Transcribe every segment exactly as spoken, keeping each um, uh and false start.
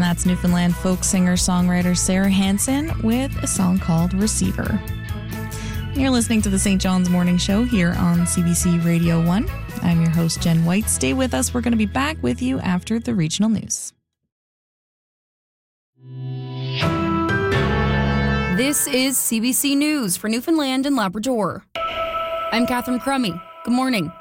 And that's Newfoundland folk singer-songwriter Sarah Hansen with a song called Receiver. You're listening to the Saint John's Morning Show here on C B C Radio one. I'm your host, Jen White. Stay with us. We're going to be back with you after the regional news. This is C B C News for Newfoundland and Labrador. I'm Catherine Crummy. Good morning.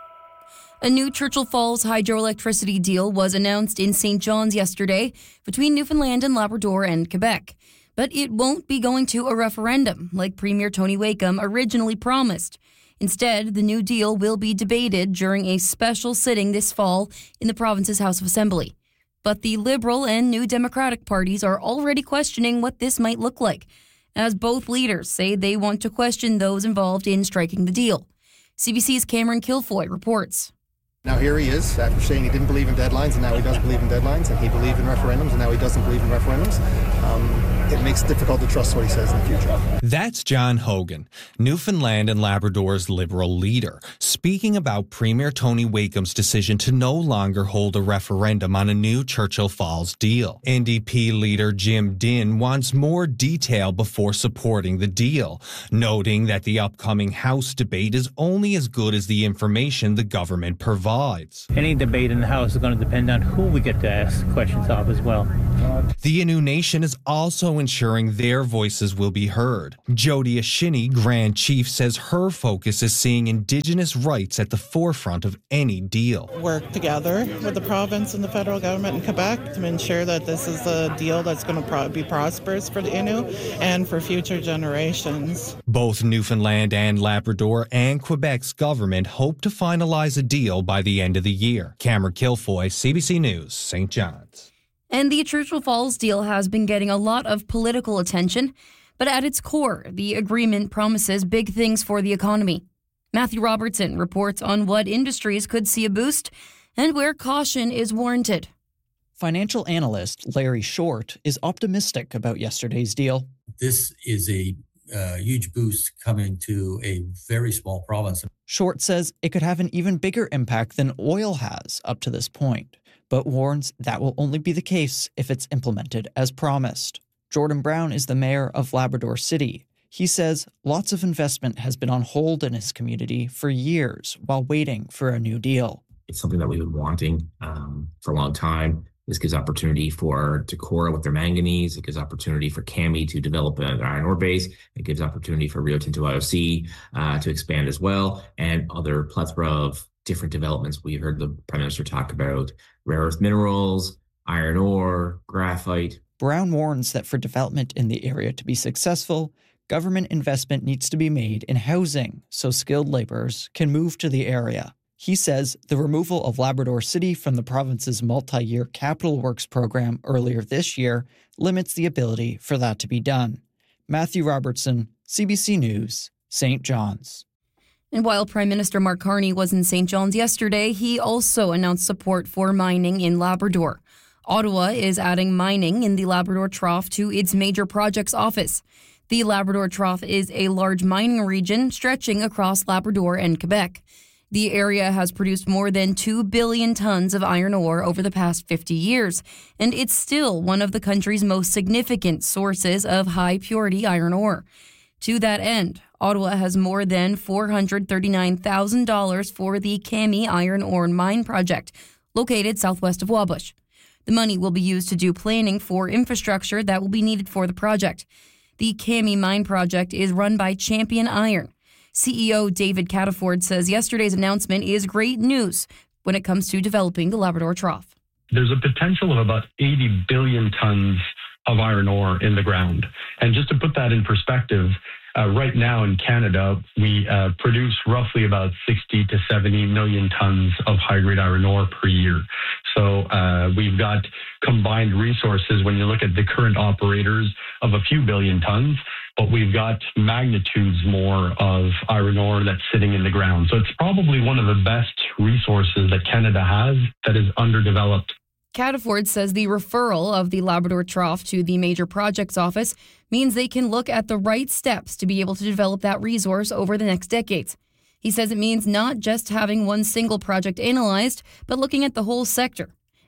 A new Churchill Falls hydroelectricity deal was announced in Saint John's yesterday between Newfoundland and Labrador and Quebec. But it won't be going to a referendum like Premier Tony Wakeham originally promised. Instead, the new deal will be debated during a special sitting this fall in the province's House of Assembly. But the Liberal and New Democratic parties are already questioning what this might look like, as both leaders say they want to question those involved in striking the deal. C B C's Cameron Kilfoy reports. Now here he is, after saying he didn't believe in deadlines, and now he does believe in deadlines, and he believed in referendums, and now he doesn't believe in referendums. Um, it makes it difficult to trust what he says in the future. That's John Hogan, Newfoundland and Labrador's Liberal leader, speaking about Premier Tony Wakeham's decision to no longer hold a referendum on a new Churchill Falls deal. N D P leader Jim Dinn wants more detail before supporting the deal, noting that the upcoming House debate is only as good as the information the government provides. Any debate in the House is going to depend on who we get to ask questions of as well. The Innu Nation is also ensuring their voices will be heard. Jody Ashini, Grand Chief, says her focus is seeing Indigenous rights at the forefront of any deal. Work together with the province and the federal government in Quebec to ensure that this is a deal that's going to pro- be prosperous for the Innu and for future generations. Both Newfoundland and Labrador and Quebec's government hope to finalize a deal by the end of the year. Cameron Kilfoy, C B C News, Saint John's. And the Churchill Falls deal has been getting a lot of political attention, but at its core, the agreement promises big things for the economy. Matthew Robertson reports on what industries could see a boost and where caution is warranted. Financial analyst Larry Short is optimistic about yesterday's deal. This is a uh, huge boost coming to a very small province. Short says it could have an even bigger impact than oil has up to this point, but warns that will only be the case if it's implemented as promised. Jordan Brown is the mayor of Labrador City. He says lots of investment has been on hold in his community for years while waiting for a new deal. It's something that we've been wanting um, for a long time. This gives opportunity for Decorah with their manganese. It gives opportunity for C A M I to develop an iron ore base. It gives opportunity for Rio Tinto I O C uh, to expand as well, and other plethora of different developments. We heard the Prime Minister talk about rare earth minerals, iron ore, graphite. Brown warns that for development in the area to be successful, government investment needs to be made in housing so skilled laborers can move to the area. He says the removal of Labrador City from the province's multi-year Capital Works program earlier this year limits the ability for that to be done. Matthew Robertson, C B C News, Saint John's. And while Prime Minister Mark Carney was in Saint John's yesterday, he also announced support for mining in Labrador. Ottawa is adding mining in the Labrador Trough to its major projects office. The Labrador Trough is a large mining region stretching across Labrador and Quebec. The area has produced more than two billion tons of iron ore over the past fifty years, and it's still one of the country's most significant sources of high-purity iron ore. To that end, Ottawa has more than four hundred thirty-nine thousand dollars for the C A M I iron ore mine project, located southwest of Wabush. The money will be used to do planning for infrastructure that will be needed for the project. The C A M I mine project is run by Champion Iron. C E O David Cataford says yesterday's announcement is great news when it comes to developing the Labrador Trough. There's a potential of about eighty billion tons of iron ore in the ground. And just to put that in perspective, uh, right now in Canada, we uh, produce roughly about sixty to seventy million tons of high-grade iron ore per year. So uh, we've got combined resources when you look at the current operators of a few billion tons, but we've got magnitudes more of iron ore that's sitting in the ground. So it's probably one of the best resources that Canada has that is underdeveloped. Cataford says the referral of the Labrador Trough to the Major Projects Office means they can look at the right steps to be able to develop that resource over the next decades. He says it means not just having one single project analyzed, but looking at the whole sector.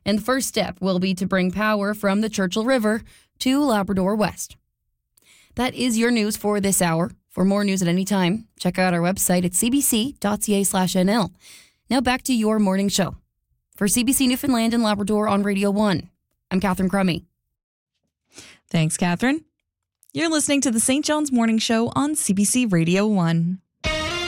And the first step will be to bring power from the Churchill River to Labrador West. That is your news for this hour. For more news at any time, check out our website at cbc.ca slash NL. Now back to your morning show. For C B C Newfoundland and Labrador on Radio one, I'm Catherine Crummy. Thanks, Catherine. You're listening to the Saint John's Morning Show on C B C Radio one.